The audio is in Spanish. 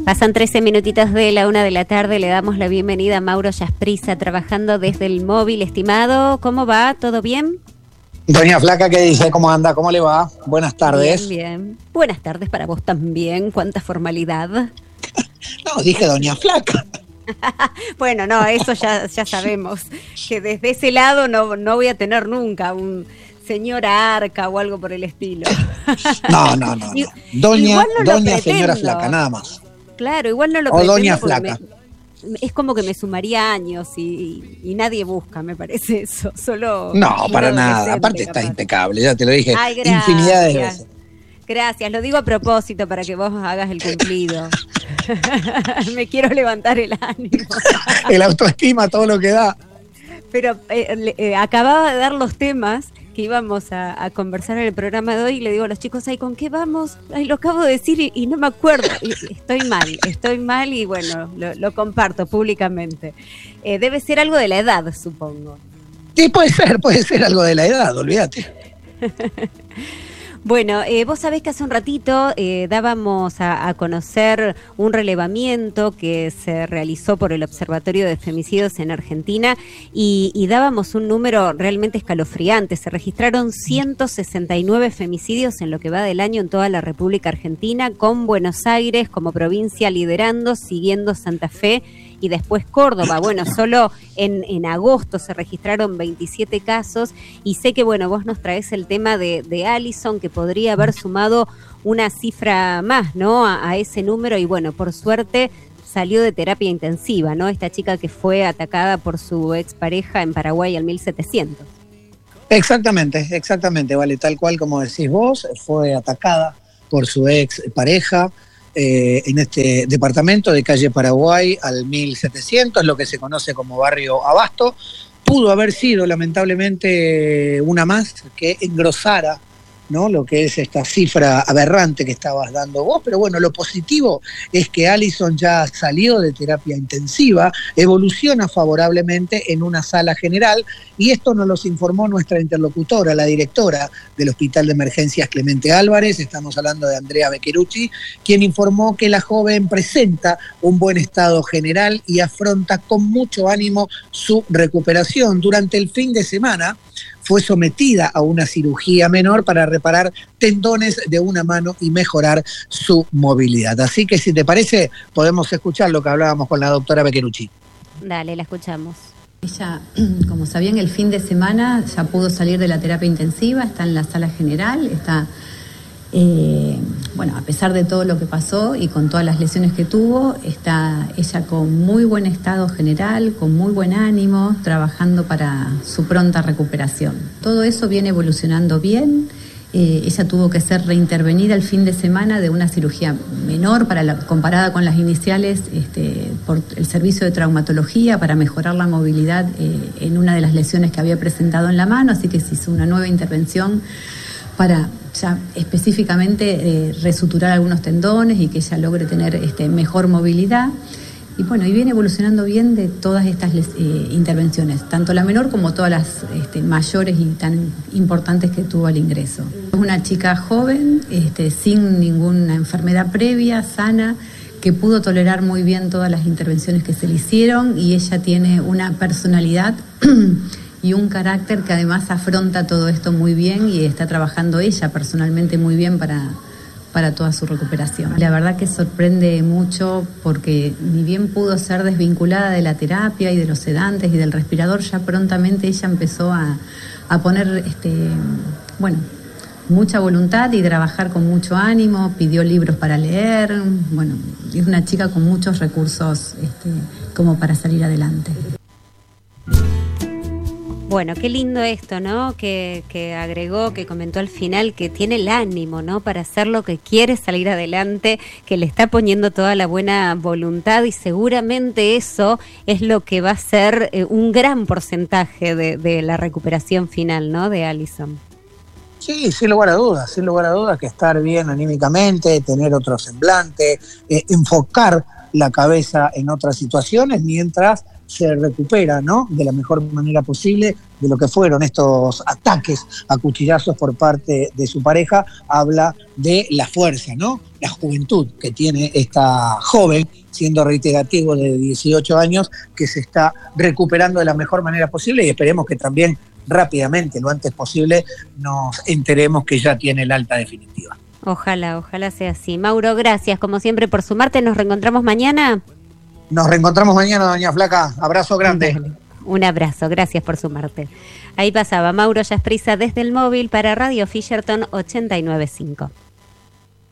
Pasan 13 minutitos de la 1 de la tarde, le damos la bienvenida a Mauro Yasprisa, trabajando desde el móvil. Estimado, ¿cómo va? ¿Todo bien? Doña Flaca, ¿qué dice? ¿Cómo anda? ¿Cómo le va? Buenas tardes. Bien, bien. Buenas tardes para vos también. ¿Cuánta formalidad? No, dije Doña Flaca. Bueno, no, eso ya sabemos, que desde ese lado no voy a tener nunca un señor Arca o algo por el estilo. No. Doña señora Flaca, nada más. Claro, igual no lo pretendo. O Doña Flaca. Es como que me sumaría años y nadie busca, me parece eso. Solo no, para nada. Aparte está impecable, ya te lo dije. Ay, infinidad de veces. Gracias, lo digo a propósito para que vos hagas el cumplido. Me quiero levantar el ánimo. El autoestima, todo lo que da. Pero acababa de dar los temas que íbamos a conversar en el programa de hoy y le digo a los chicos, ¿con qué vamos? Lo acabo de decir y no me acuerdo. Estoy mal y bueno, lo comparto públicamente. Debe ser algo de la edad, supongo. Sí, puede ser algo de la edad, olvídate. Bueno, vos sabés que hace un ratito dábamos a conocer un relevamiento que se realizó por el Observatorio de Femicidios en Argentina y dábamos un número realmente escalofriante. Se registraron 169 femicidios en lo que va del año en toda la República Argentina, con Buenos Aires como provincia liderando, siguiendo Santa Fe y después Córdoba. Bueno, solo en agosto se registraron 27 casos y sé que, bueno, vos nos traés el tema de Alison, que podría haber sumado una cifra más, ¿no? A ese número y, bueno, por suerte salió de terapia intensiva, ¿no? Esta chica que fue atacada por su expareja en Paraguay al 1700. Exactamente, vale, tal cual como decís vos, fue atacada por su expareja. En este departamento de calle Paraguay al 1700, lo que se conoce como barrio Abasto. Pudo haber sido lamentablemente una más que engrosara, ¿no?, lo que es esta cifra aberrante que estabas dando vos, pero bueno, lo positivo es que Alison ya salió de terapia intensiva, evoluciona favorablemente en una sala general, y esto nos lo informó nuestra interlocutora, la directora del Hospital de Emergencias Clemente Álvarez. Estamos hablando de Andrea Beccherucci, quien informó que la joven presenta un buen estado general y afronta con mucho ánimo su recuperación. Durante el fin de semana fue sometida a una cirugía menor para reparar tendones de una mano y mejorar su movilidad. Así que, si te parece, podemos escuchar lo que hablábamos con la doctora Beccherucci. Dale, la escuchamos. Ella, como sabían, el fin de semana ya pudo salir de la terapia intensiva, está en la sala general, está, bueno, a pesar de todo lo que pasó y con todas las lesiones que tuvo, está ella con muy buen estado general, con muy buen ánimo, trabajando para su pronta recuperación. Todo eso viene evolucionando bien. Ella tuvo que ser reintervenida el fin de semana de una cirugía menor comparada con las iniciales por el servicio de traumatología para mejorar la movilidad en una de las lesiones que había presentado en la mano, así que se hizo una nueva intervención para ya específicamente resuturar algunos tendones y que ella logre tener mejor movilidad. Y bueno, y viene evolucionando bien de todas estas intervenciones, tanto la menor como todas las mayores y tan importantes que tuvo al ingreso. Es una chica joven, sin ninguna enfermedad previa, sana, que pudo tolerar muy bien todas las intervenciones que se le hicieron, y ella tiene una personalidad y un carácter que además afronta todo esto muy bien y está trabajando ella personalmente muy bien para toda su recuperación. La verdad que sorprende mucho porque ni bien pudo ser desvinculada de la terapia y de los sedantes y del respirador, ya prontamente ella empezó a poner mucha voluntad y trabajar con mucho ánimo, pidió libros para leer, bueno, es una chica con muchos recursos como para salir adelante. Bueno, qué lindo esto, ¿no? Que agregó, que comentó al final, que tiene el ánimo, ¿no?, para hacer lo que quiere, salir adelante, que le está poniendo toda la buena voluntad, y seguramente eso es lo que va a ser un gran porcentaje de la recuperación final, ¿no?, de Alison. Sí, sin lugar a dudas, que estar bien anímicamente, tener otro semblante, enfocar la cabeza en otras situaciones mientras se recupera, ¿no?, de la mejor manera posible de lo que fueron estos ataques a cuchillazos por parte de su pareja, habla de la fuerza, ¿no?, la juventud que tiene esta joven, siendo reiterativo, de 18 años, que se está recuperando de la mejor manera posible, y esperemos que también rápidamente, lo antes posible, nos enteremos que ya tiene el alta definitiva. Ojalá sea así. Mauro, gracias como siempre por sumarte. ¿Nos reencontramos mañana? Nos reencontramos mañana, doña Flaca. Abrazo grande. Dale. Un abrazo, gracias por sumarte. Ahí pasaba Mauro Yasprisa desde el móvil para Radio Fisherton 89.5.